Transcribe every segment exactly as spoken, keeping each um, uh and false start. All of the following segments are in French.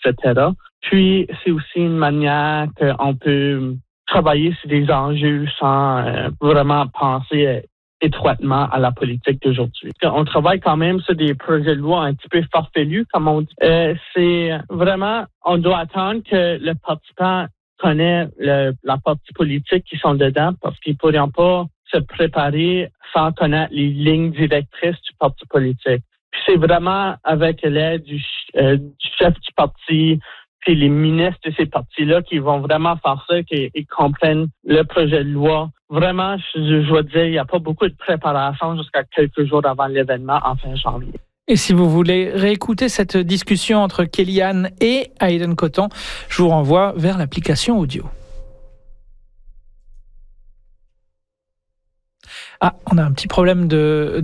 cetera. Puis, c'est aussi une manière qu'on peut travailler sur des enjeux sans euh, vraiment penser euh, étroitement à la politique d'aujourd'hui. On travaille quand même sur des projets de loi un petit peu farfelus, comme on dit. Euh, c'est vraiment, on doit attendre que le participant connaisse le, la partie politique qui sont dedans parce qu'ils ne pourront pas se préparer sans connaître les lignes directrices du parti politique. Puis c'est vraiment avec l'aide du, euh, du chef du parti, puis les ministres de ces partis-là qui vont vraiment faire ça, qu'ils comprennent le projet de loi. Vraiment, je, je dois dire, il n'y a pas beaucoup de préparation jusqu'à quelques jours avant l'événement en fin janvier. Et si vous voulez réécouter cette discussion entre Kellyanne et Hayden Cotton, je vous renvoie vers l'application audio. Ah, on a un petit problème de,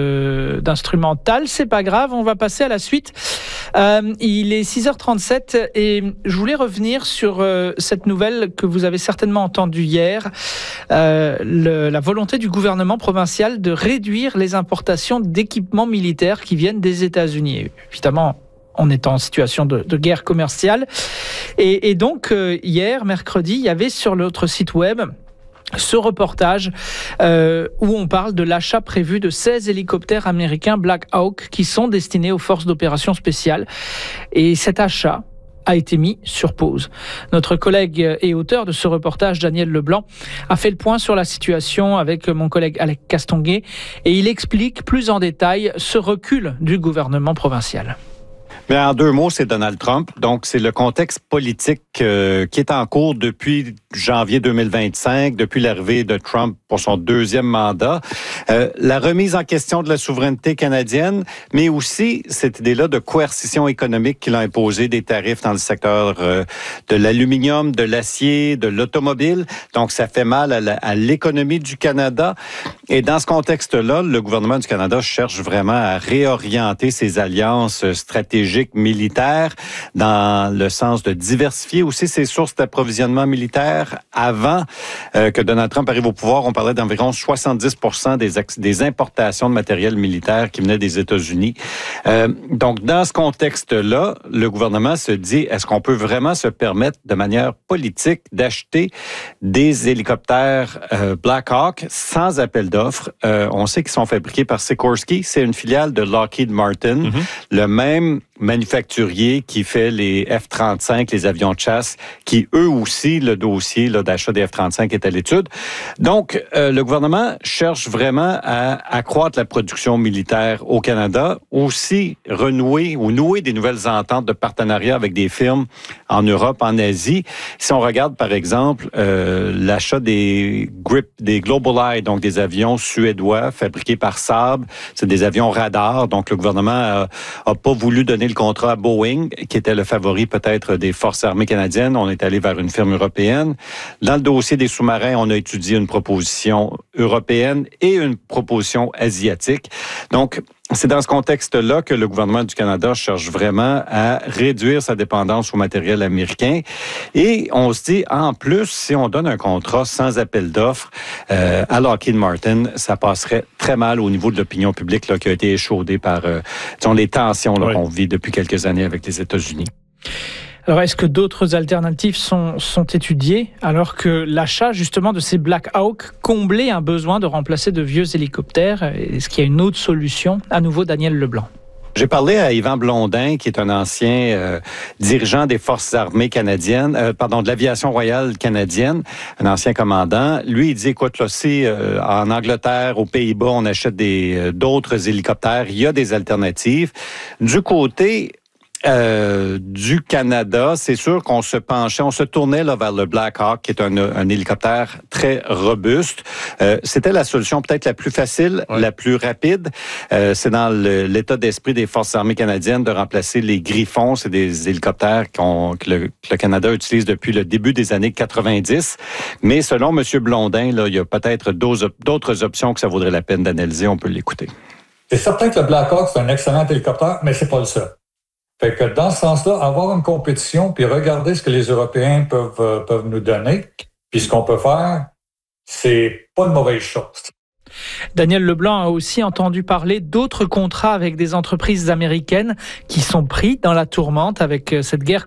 de, d'instrumental, c'est pas grave, on va passer à la suite. Euh, il est six heures trente-sept et je voulais revenir sur euh, cette nouvelle que vous avez certainement entendue hier, euh, le, la volonté du gouvernement provincial de réduire les importations d'équipements militaires qui viennent des États-Unis. Évidemment, on est en situation de, de guerre commerciale. Et, et donc, euh, hier, mercredi, il y avait sur notre site web ce reportage euh, où on parle de l'achat prévu de seize hélicoptères américains Black Hawk qui sont destinés aux forces d'opération spéciales. Et cet achat a été mis sur pause. Notre collègue et auteur de ce reportage, Daniel Leblanc, a fait le point sur la situation avec mon collègue Alec Castonguay et il explique plus en détail ce recul du gouvernement provincial. Mais en deux mots, c'est Donald Trump. Donc, c'est le contexte politique euh, qui est en cours depuis janvier deux mille vingt-cinq, depuis l'arrivée de Trump pour son deuxième mandat. Euh, la remise en question de la souveraineté canadienne, mais aussi cette idée-là de coercition économique qu'il a imposé des tarifs dans le secteur euh, de l'aluminium, de l'acier, de l'automobile. Donc, ça fait mal à, la, à l'économie du Canada. Et dans ce contexte-là, le gouvernement du Canada cherche vraiment à réorienter ses alliances stratégiques militaires dans le sens de diversifier aussi ses sources d'approvisionnement militaire. Avant euh, que Donald Trump arrive au pouvoir, on parlait d'environ soixante-dix pour cent des, des importations de matériel militaire qui venaient des États-Unis. Euh, donc, dans ce contexte-là, le gouvernement se dit, est-ce qu'on peut vraiment se permettre de manière politique d'acheter des hélicoptères euh, Black Hawk sans appel d'offres? Euh, on sait qu'ils sont fabriqués par Sikorsky, c'est une filiale de Lockheed Martin, mm-hmm. le même manufacturier qui fait les F trente-cinq, les avions de chasse, qui eux aussi, le dossier là, d'achat des F trente-cinq est à l'étude. Donc, euh, le gouvernement cherche vraiment à accroître la production militaire au Canada, aussi renouer ou nouer des nouvelles ententes de partenariat avec des firmes en Europe, en Asie. Si on regarde, par exemple, euh, l'achat des Grip, des GlobalEye, donc des avions suédois fabriqués par Saab, c'est des avions radars, donc le gouvernement a, a pas voulu donner le contrat à Boeing, qui était le favori peut-être des forces armées canadiennes. On est allé vers une firme européenne. Dans le dossier des sous-marins, on a étudié une proposition européenne et une proposition asiatique. Donc, c'est dans ce contexte-là que le gouvernement du Canada cherche vraiment à réduire sa dépendance au matériel américain. Et on se dit, en plus, si on donne un contrat sans appel d'offres euh, à Lockheed Martin, ça passerait très mal au niveau de l'opinion publique là, qui a été échaudée par euh, disons, les tensions là, oui. qu'on vit depuis quelques années avec les États-Unis. Alors, est-ce que d'autres alternatives sont, sont étudiées alors que l'achat justement de ces Black Hawk comblait un besoin de remplacer de vieux hélicoptères? Est-ce qu'il y a une autre solution? À nouveau, Daniel Leblanc. J'ai parlé à Yvan Blondin, qui est un ancien euh, dirigeant des forces armées canadiennes, euh, pardon, de l'aviation royale canadienne, un ancien commandant. Lui, il dit, écoute, là, si euh, en Angleterre, aux Pays-Bas, on achète des euh, d'autres hélicoptères, il y a des alternatives. Du côté Euh, du Canada, c'est sûr qu'on se penchait, on se tournait là vers le Black Hawk, qui est un, un hélicoptère très robuste. Euh, c'était la solution peut-être la plus facile, ouais. la plus rapide. Euh, c'est dans le, l'état d'esprit des forces armées canadiennes de remplacer les Griffons. C'est des hélicoptères qu'on, que, le, que le Canada utilise depuis le début des années quatre-vingt-dix. Mais selon M. Blondin, là, il y a peut-être d'autres, d'autres options que ça vaudrait la peine d'analyser. On peut l'écouter. C'est certain que le Black Hawk, c'est un excellent hélicoptère, mais c'est pas le seul. Fait que dans ce sens-là, avoir une compétition puis regarder ce que les Européens peuvent euh, peuvent nous donner, puis ce qu'on peut faire, c'est pas une mauvaise chose. Daniel Leblanc a aussi entendu parler d'autres contrats avec des entreprises américaines qui sont pris dans la tourmente avec cette guerre